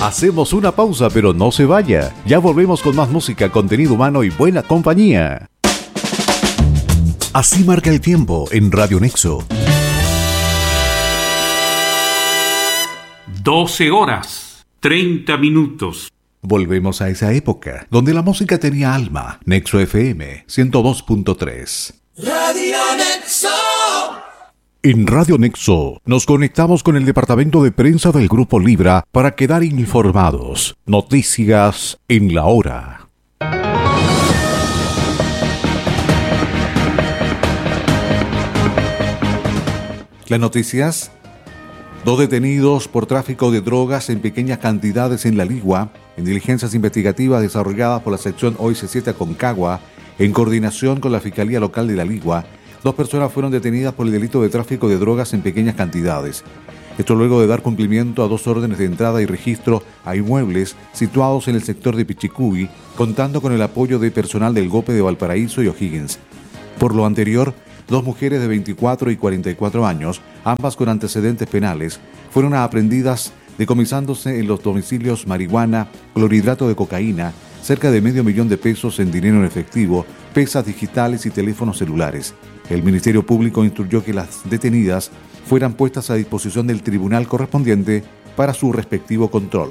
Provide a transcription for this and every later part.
Hacemos una pausa, pero no se vaya. Ya volvemos con más música, contenido humano y buena compañía. Así marca el tiempo en Radio Nexo. 12 horas, 30 minutos. Volvemos a esa época, donde la música tenía alma. Nexo FM 102.3. Radio Nexo. En Radio Nexo nos conectamos con el departamento de prensa del Grupo Libra para quedar informados. Noticias en la hora. Las noticias. 2 detenidos por tráfico de drogas en pequeñas cantidades en La Ligua, en diligencias investigativas desarrolladas por la sección OIC7 Aconcagua, en coordinación con la Fiscalía Local de La Ligua. 2 personas fueron detenidas por el delito de tráfico de drogas en pequeñas cantidades. Esto luego de dar cumplimiento a 2 órdenes de entrada y registro a inmuebles situados en el sector de Pichicuy, contando con el apoyo de personal del GOPE de Valparaíso y O'Higgins. Por lo anterior, 2 mujeres de 24 y 44 años, ambas con antecedentes penales, fueron aprehendidas decomisándose en los domicilios marihuana, clorhidrato de cocaína, cerca de $500,000 en dinero en efectivo, pesas digitales y teléfonos celulares. El Ministerio Público instruyó que las detenidas fueran puestas a disposición del tribunal correspondiente para su respectivo control.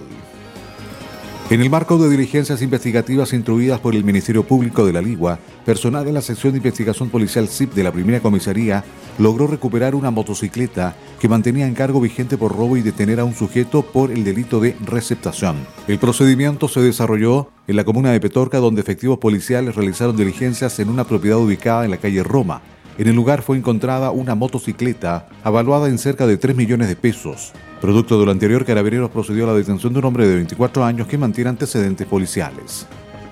En el marco de diligencias investigativas instruidas por el Ministerio Público de La Ligua, personal de la sección de investigación policial SIP de la primera comisaría logró recuperar una motocicleta que mantenía encargo vigente por robo y detener a un sujeto por el delito de receptación. El procedimiento se desarrolló en la comuna de Petorca, donde efectivos policiales realizaron diligencias en una propiedad ubicada en la calle Roma. En el lugar fue encontrada una motocicleta avaluada en cerca de 3 millones de pesos. Producto de lo anterior, Carabineros procedió a la detención de un hombre de 24 años que mantiene antecedentes policiales.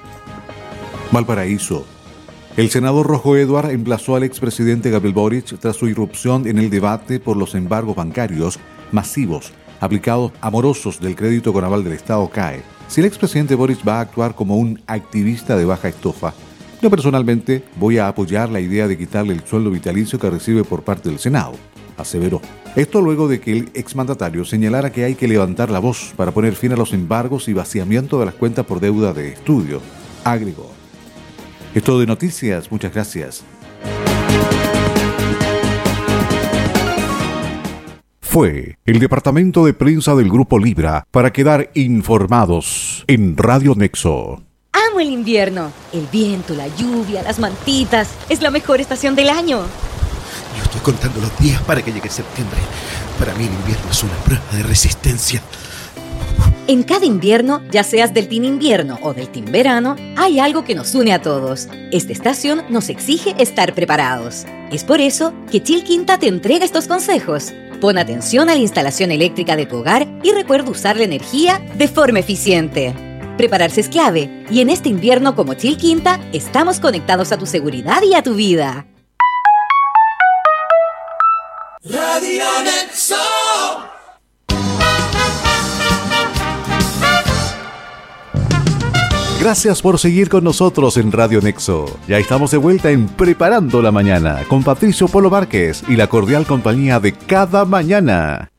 Valparaíso. El senador Rojo Edward emplazó al expresidente Gabriel Boric tras su irrupción en el debate por los embargos bancarios masivos aplicados a morosos del crédito con aval del Estado CAE. Si el expresidente Boric va a actuar como un activista de baja estofa, yo personalmente voy a apoyar la idea de quitarle el sueldo vitalicio que recibe por parte del Senado, aseveró. Esto luego de que el exmandatario señalara que hay que levantar la voz para poner fin a los embargos y vaciamiento de las cuentas por deuda de estudio, agregó. Es todo de noticias, muchas gracias. Fue el departamento de prensa del Grupo Libra para quedar informados en Radio Nexo. Amo el invierno. El viento, la lluvia, las mantitas. Es la mejor estación del año. Yo estoy contando los días para que llegue septiembre. Para mí el invierno es una prueba de resistencia. En cada invierno, ya seas del team invierno o del team verano, hay algo que nos une a todos. Esta estación nos exige estar preparados. Es por eso que Chil Quinta te entrega estos consejos. Pon atención a la instalación eléctrica de tu hogar y recuerda usar la energía de forma eficiente. Prepararse es clave, y en este invierno como Chil Quinta, estamos conectados a tu seguridad y a tu vida. Radio Nexo. Gracias por seguir con nosotros en Radio Nexo. Ya estamos de vuelta en Preparando la Mañana con Patricio Polo Márquez y la cordial compañía de cada mañana.